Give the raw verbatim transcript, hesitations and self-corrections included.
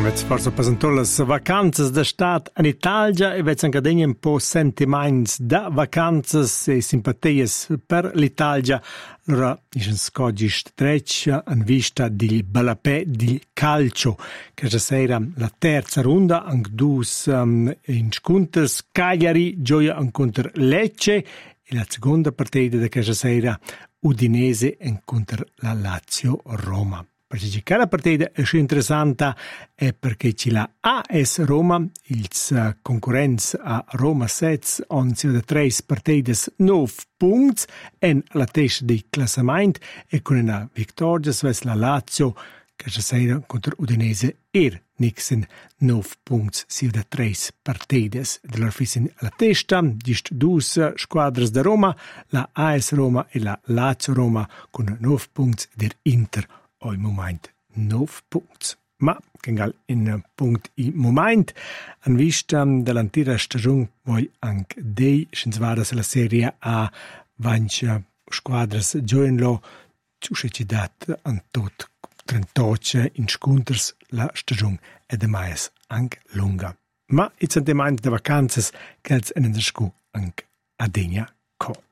Avete forse presentato le vacanze d'estate in Italia e avete anche detto un po' sentimenti da vacanze e simpatie per l'Italia. Allora, io scogli streccia in vista di Balapè di calcio, che sera la terza ronda, anche due um, incontri, Cagliari gioia incontro Lecce e la seconda partita di questa sera Udinese incontro la Lazio Roma. Perché la partita è interessante è perché c'è la A S Roma, il concorrenza a Roma sette, on da tre partite nove punti, e la testa del classamento e con una vittoria verso la Lazio, che sera contro Udinese er Nixon nove punti sia da tre partite. Della fissin alla testa, gist due squadre da Roma, la A S Roma e la Lazio Roma con nove punti der Inter. Al moment nove punti. Ma, che in punct i moment, in vista dell'intera stagione, voi anche dei, scienziati la Serie A, vancia squadras gioinlo, ci dat an tot trentotto incontri la stagione è da mais anche lunga. Ma i sentimenti di vacanze che in der scu anche a degna co.